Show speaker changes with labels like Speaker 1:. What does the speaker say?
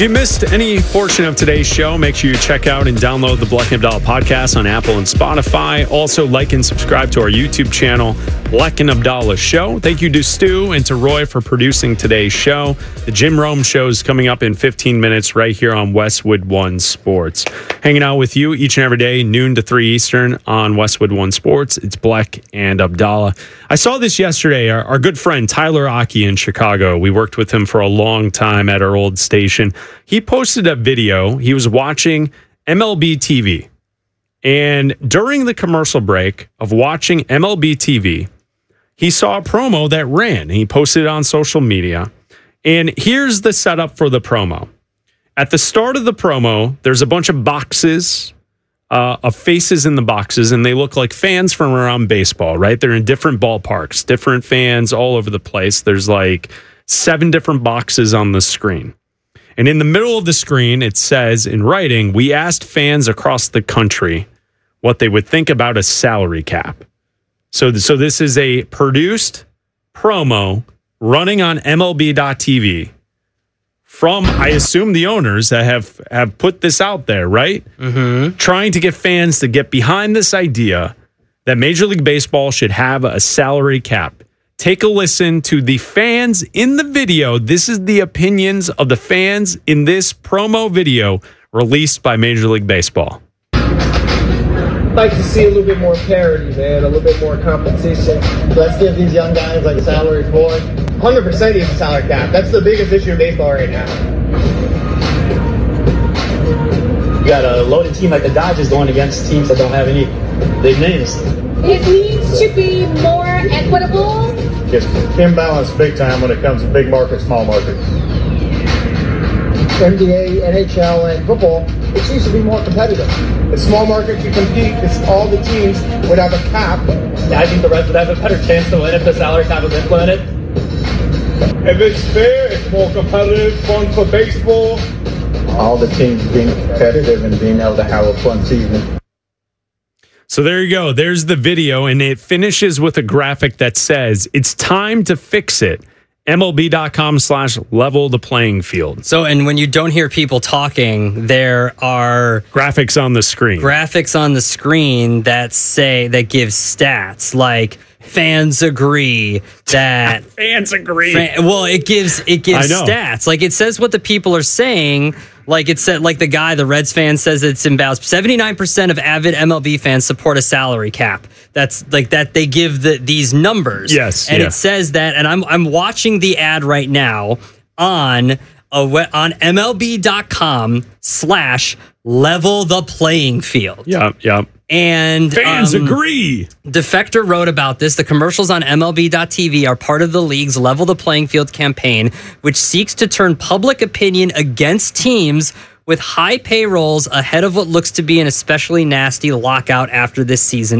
Speaker 1: you missed any portion of today's show, make sure you check out and download the Bleck and Abdallah podcast on Apple and Spotify. Also, like and subscribe to our YouTube channel, Bleck and Abdallah Show. Thank you to Stu and to Roy for producing today's show. The Jim Rome Show is coming up in 15 minutes right here on Westwood One Sports. Hanging out with you each and every day, noon to 3 Eastern on Westwood One Sports. It's Bleck and Abdallah. I saw this yesterday. Our good friend Tyler Aki in Chicago, we worked with him for a long time at our old station. He posted a video. He was watching MLB TV. And during the commercial break of watching MLB TV, he saw a promo that ran. He posted it on social media. And here's the setup for the promo. At the start of the promo, there's a bunch of boxes of faces in the boxes, and they look like fans from around baseball, right? They're in different ballparks, different fans all over the place. There's like 7 different boxes on the screen. And in the middle of the screen, it says in writing, we asked fans across the country what they would think about a salary cap. So this is a produced promo running on MLB.TV from, I assume, the owners that have put this out there, right? Mm-hmm. Trying to get fans to get behind this idea that Major League Baseball should have a salary cap. Take a listen to the fans in the video. This is the opinions of the fans in this promo video released by Major League Baseball.
Speaker 2: I'd like to see a little bit more parity, man, a little bit more compensation.
Speaker 3: Let's give these young guys like a salary floor.
Speaker 2: 100% use the salary cap. That's the biggest issue in baseball right now.
Speaker 3: You got a loaded team like the Dodgers going against teams that don't have any big names.
Speaker 4: It needs to be more equitable.
Speaker 5: It's imbalanced big time when it comes to big market, small market.
Speaker 2: NBA, NHL, and football, it needs to be more competitive. The small market can compete because all the teams would have a cap.
Speaker 3: I think the Reds would have a better chance to win if the salary cap was implemented.
Speaker 5: If it's fair, it's more competitive, fun for baseball.
Speaker 6: All the teams being competitive and being able to have a fun season.
Speaker 1: So there you go. There's the video, and it finishes with a graphic that says, it's time to fix it. MLB.com/level the playing field.
Speaker 7: So, and when you don't hear people talking, there are
Speaker 1: graphics on the screen.
Speaker 7: Graphics on the screen that give stats like fans agree that
Speaker 1: fans agree.
Speaker 7: It gives stats. Like it says what the people are saying. Like it said, like the Reds fan says it's imbalanced. 79% of avid MLB fans support a salary cap. That's like that. They give these numbers.
Speaker 1: Yes,
Speaker 7: and it says that. And I'm watching the ad right now on MLB.com/level the playing field.
Speaker 1: Yeah.
Speaker 7: And
Speaker 1: fans agree.
Speaker 7: Defector wrote about this. The commercials on MLB.TV are part of the league's Level the Playing Field campaign, which seeks to turn public opinion against teams with high payrolls ahead of what looks to be an especially nasty lockout after this season